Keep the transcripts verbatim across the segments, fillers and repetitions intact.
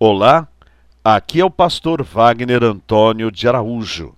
Olá, aqui é o pastor Wagner Antônio de Araújo.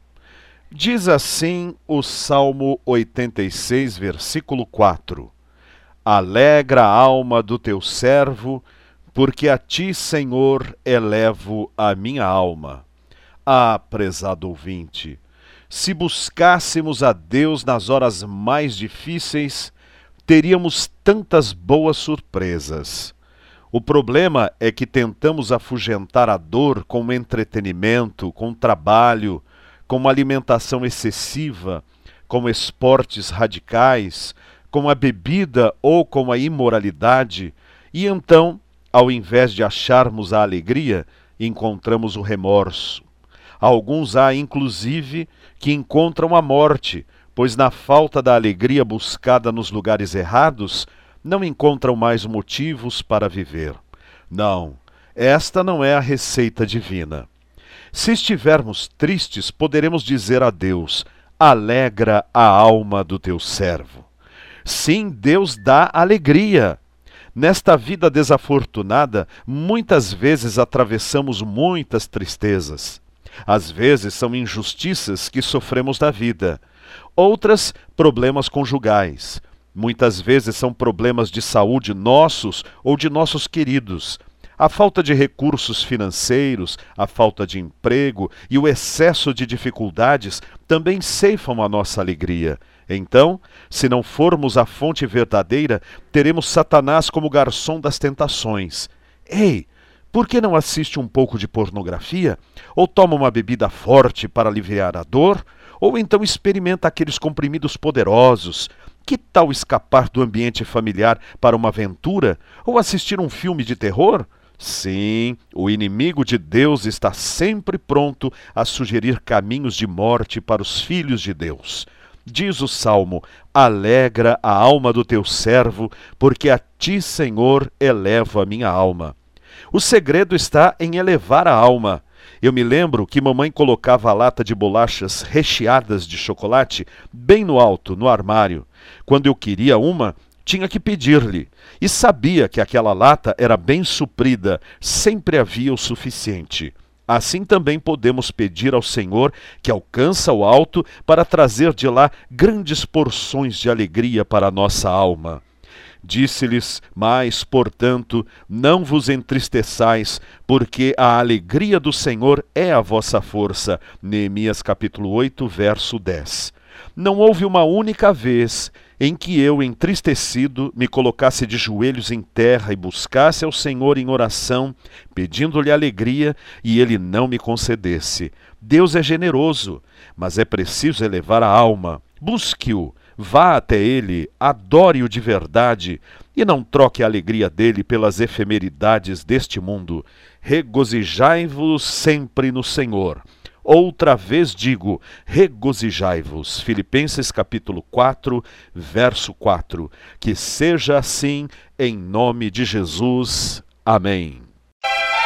Diz assim o Salmo oitenta e seis, versículo quatro: Alegra a alma do teu servo, porque a ti, Senhor, elevo a minha alma. Ah, prezado ouvinte, se buscássemos a Deus nas horas mais difíceis, teríamos tantas boas surpresas. O problema é que tentamos afugentar a dor com entretenimento, com trabalho, com uma alimentação excessiva, com esportes radicais, com a bebida ou com a imoralidade, e então, ao invés de acharmos a alegria, encontramos o remorso. Alguns há, inclusive, que encontram a morte, pois na falta da alegria buscada nos lugares errados, não encontram mais motivos para viver. Não, esta não é a receita divina. Se estivermos tristes, poderemos dizer a Deus: alegra a alma do teu servo. Sim, Deus dá alegria. Nesta vida desafortunada, muitas vezes atravessamos muitas tristezas. Às vezes são injustiças que sofremos na vida. Outras, problemas conjugais. Muitas vezes são problemas de saúde nossos ou de nossos queridos. A falta de recursos financeiros, a falta de emprego e o excesso de dificuldades também ceifam a nossa alegria. Então, se não formos a fonte verdadeira, teremos Satanás como garçom das tentações. Ei, por que não assiste um pouco de pornografia? Ou toma uma bebida forte para aliviar a dor? Ou então experimenta aqueles comprimidos poderosos? Que tal escapar do ambiente familiar para uma aventura? Ou assistir um filme de terror? Sim, o inimigo de Deus está sempre pronto a sugerir caminhos de morte para os filhos de Deus. Diz o Salmo: alegra a alma do teu servo, porque a ti, Senhor, elevo a minha alma. O segredo está em elevar a alma. Eu me lembro que mamãe colocava a lata de bolachas recheadas de chocolate bem no alto, no armário. Quando eu queria uma, tinha que pedir-lhe. E sabia que aquela lata era bem suprida, sempre havia o suficiente. Assim também podemos pedir ao Senhor, que alcança o alto, para trazer de lá grandes porções de alegria para a nossa alma. Disse-lhes: mas, portanto, não vos entristeçais, porque a alegria do Senhor é a vossa força. Neemias capítulo oito, verso dez. Não houve uma única vez em que eu, entristecido, me colocasse de joelhos em terra e buscasse ao Senhor em oração, pedindo-lhe alegria, e ele não me concedesse. Deus é generoso, mas é preciso elevar a alma. Busque-o. Vá até ele, adore-o de verdade, e não troque a alegria dele pelas efemeridades deste mundo. Regozijai-vos sempre no Senhor. Outra vez digo, regozijai-vos. Filipenses capítulo quatro, verso quatro. Que seja assim em nome de Jesus. Amém.